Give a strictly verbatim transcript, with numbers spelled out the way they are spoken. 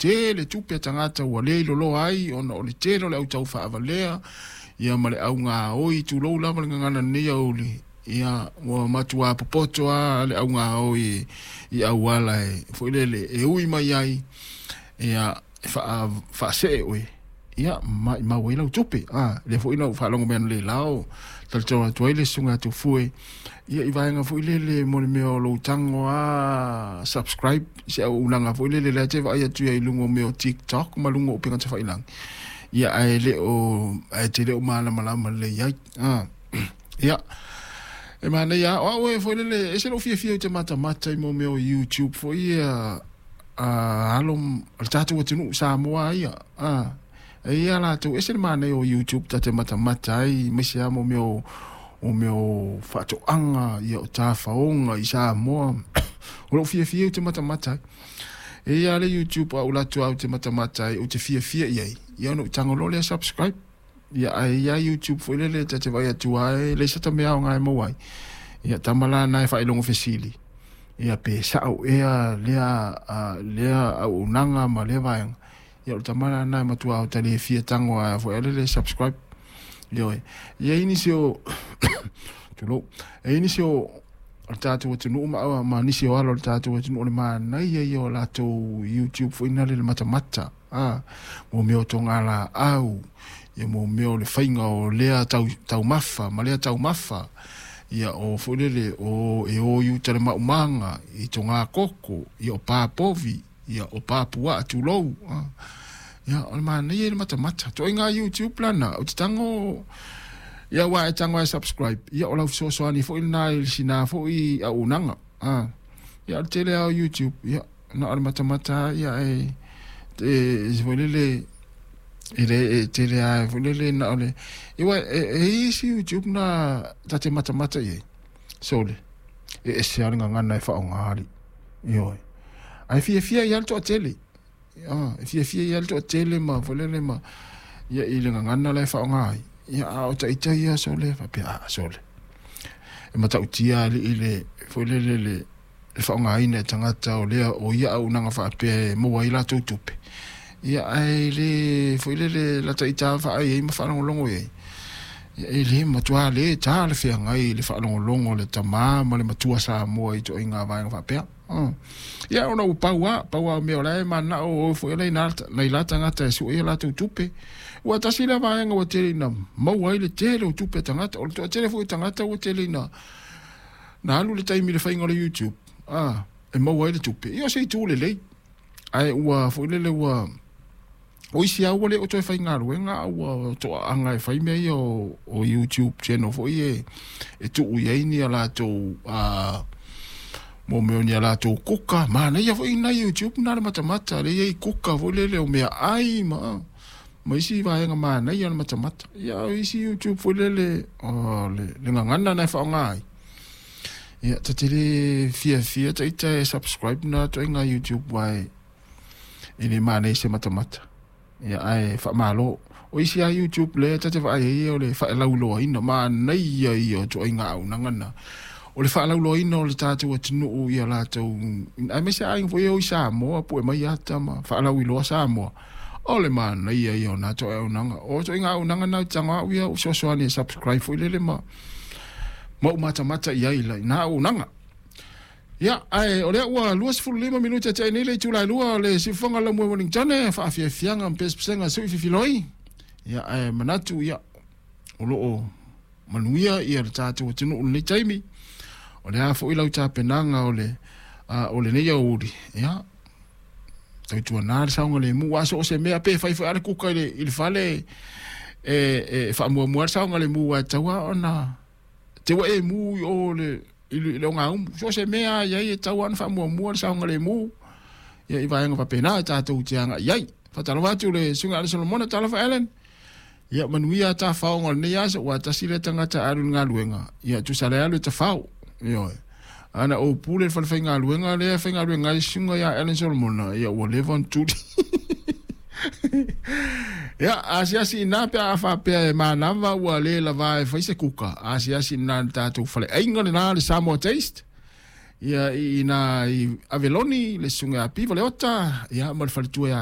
te le tupe tangata ua le lolo ai ona o le tele o le au tau whaavalea ia ma le au ngā oi tu lou lava le ngangana nia o le ia ua matua popoto a le au ngā oi i au wala e fo le le e ui mai ai ia wha se oe ia ma ma wei lau tupe ah le fo ina fa longo men le lao tal tau tu ile sunga tu fue ia i vaenga fo ile le mo le meo lo tango a subscribe se au langa fo ile le le te vai tu ai lungo meo TikTok ma lungo pinga te fa ilang ia ai le o ai te le o mala mala le ia ah ia e mana ia o e fo ile le e se lo fie fie te mata mata mo meo YouTube fo ia a alom al tatu o tinu sa moa ia ah e ia la tu ese mana o YouTube ta te mata mata ai me se amo meu o meu fato anga ia o ta faonga i sa moa o lo fie fie te mata mata e ia le YouTube au la tu au te mata mata o te fie fie ia ia no tango lo le subscribe ia ai ia YouTube fo le le ta te vai atu ai le sa ta me au ngai mo ai ia tamala na fa ilongo fesili ia pe sa o ia lea lea au nanga ma le vai ia o tamara na matua o tali fia tango a fo ele subscribe yo ia inicio tulo e inicio o tatu o tunu ma ma inicio alo tatu o tunu ma na ia ia la to YouTube fo ina le mata mata ah mo me o tonga la au ia mo me o le fainga o lea tau tau mafa ma lea tau mafa ia o fo le o e o yu tele ma umanga i tonga koko ia o papovi ia o papua atu lou ia o mana ia mata mata to inga YouTube plana o tango ia wa tango subscribe ia o la so so ani fo ina sina fo i a unanga ah ia tele au YouTube ia na mata mata ia e e volele ele tele a volele na ole ia e isi YouTube na tate mata mata ia so le e se aringa ngana e fa ngari io ai fia fia ia to tele ah fia fia ia to tele ma volele ma ia ile ngana le fa ngai ia o ta ita ia so le fa pia so le e mata utia ile ile volele le fa ngai ne tangata o le o ia o nanga fa pe mo wa ila to tupe ia ai le volele la ta ita fa ai ma fa longo ye ele matua le ta le fia ngai le fa longo longo le tama ma le matua sa mo i to inga va fa pe ia ona u paua paua me ola ma na o fo ele na na ila tanga ta su e la tu tupe wa ta sila va nga o tele na mo wa ile tele o tupe tanga o to tele fo tanga ta o tele na na lu le tai mi le fa ngole YouTube ah e mo wa ile tupe io sei tu le le ai wa fo le le wa o isi au le o to fa nga ru nga o to anga fa me o o YouTube channel fo ye e tu u ye ni ala to ah mo me ni ala to kuka ma na ia fo ina YouTube na mata mata le ye kuka fo le le o me ai ma ma isi va nga ma na ia mata mata ia isi YouTube fo le le o le le ngana na fa ngai ia tatele fia fia ta ita subscribe na to nga YouTube wai ini ma na isi mata mata ia ai fa malo o isi a YouTube le tate fa ai o le fa la ulo ina ma na ia ia to nga au ngana o le fa la ulo ina o le tatu o tunu ia la to ai me sa ai fo yo sa mo po e mai ata ma fa la ulo sa mo o le ma na ia ia na to au nanga o to nga au nanga na tanga ia o so so ani subscribe fo le le ma mo mata mata ia ila na au nanga ia ai o le wa luas fu lima minuta te ni le tula lua le si fonga la mo morning tane fa fia fianga pes penga so fi filoi ia ai manatu ia o lo manuia ia tatu o tinu le taimi o le afo ila uta penanga o le o le nei o uri ia tau tua nare saunga le mu waso o se mea pe fai fai ale kuka ile il fale e e fa mua mua saunga le mu wa tawa ona te wa e mu o le ile le nga um so se mea ia e tawan fa mo mo sa ngale mu ia i vai nga fa pena ta tu tianga ia fa tala wa tu le sunga le solomona tala fa elen ia manuia ta fa ngol ne ya wa ta sile tanga ta aru nga luenga ia tu sala le ta fa ia ana o pule fa fa nga luenga le fa nga luenga sunga ya elen solomona ia o levon tu ya asia si na pe afa pe mana va wa le la va fa se kuka asia si na ta tu fa le ainga na le samo taste ya ina i aveloni le sunga pi va le ota ya mal fa tu ya